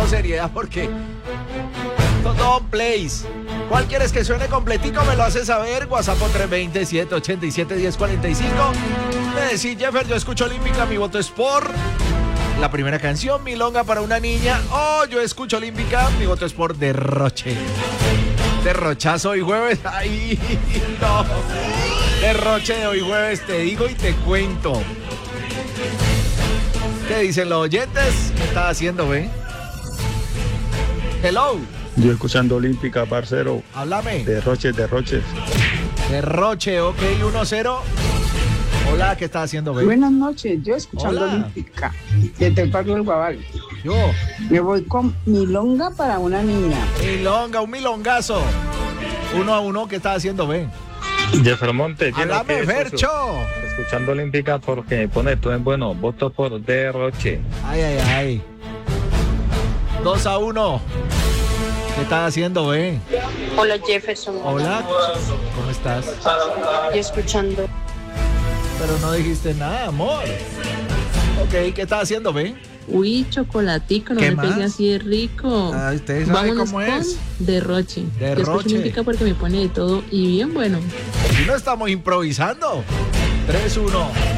seriedad porque todo plays. ¿Cuál quieres que suene completico? Me lo haces saber. WhatsApp 320-787-1045. Me decís, Jeffer, yo escucho Olímpica, mi voto es por la primera canción, Milonga para una niña. Oh, yo escucho Olímpica, mi voto es por Derroche. Derrochazo hoy jueves. Ay, no. Derroche de hoy jueves, te digo y te cuento. ¿Qué dicen los oyentes? ¿Qué estás haciendo, ve? Hello. Yo escuchando Olímpica, parcero. Háblame. Derroches. Derroche, ok, 1-0. Hola, ¿qué estás haciendo, ve? Buenas noches, yo escuchando Hola. Olímpica, desde el barrio del Guabal. Yo. Me voy con Milonga para una niña. Milonga, un milongazo. 1-1, ¿qué estás haciendo, ve? Jeffer Monte. Háblame, Fercho. Escuchando Olímpica porque me pone todo en bueno. Voto por Derroche. Ay. 2-1. ¿Qué estás haciendo, ve? Hola Jefferson. Hola, ¿cómo estás? Yo escuchando. Pero no dijiste nada, amor. Ok, ¿qué estás haciendo, ve? Uy, chocolatico, no ¿Qué me más? pegue así de rico. Ah, usted sabe Vámonos cómo con es. Derroche. Yo escucho Derroche. Olímpica porque me pone de todo y bien bueno. Aquí no estamos improvisando. 3-1.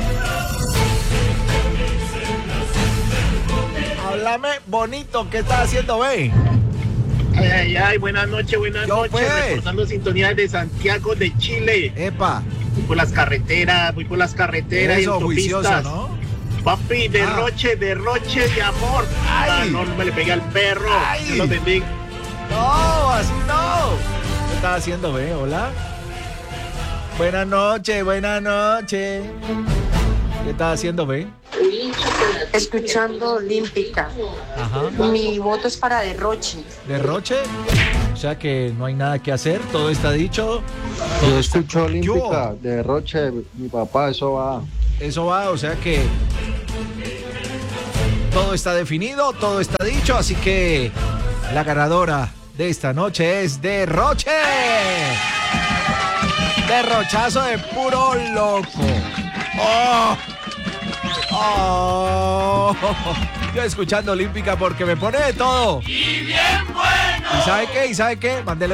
Háblame bonito, ¿qué estás haciendo, ve? Ay, buenas noches, Yo, pues. reportando sintonía de Santiago de Chile. Epa, Voy por las carreteras y eso, juicioso, autopistas. ¿no? Papi, derroche de amor. Ay. No me le pegue al perro. Ay. Dios lo bendiga. No, así no. ¿Qué estás haciendo, ve? Hola. Buenas noches. ¿Qué estás haciendo, ve? Escuchando Olímpica. Ajá. Mi voto es para Derroche. Derroche. O sea que no hay nada que hacer, todo está dicho. Yo escucho Yo. Olímpica, Derroche, mi papá, eso va. Eso va, o sea que todo está definido, todo está dicho, así que la ganadora de esta noche es Derroche. Derrochazo de puro loco. Oh. Yo escuchando Olímpica porque me pone de todo. Y bien bueno. ¿Y sabe qué? Mándele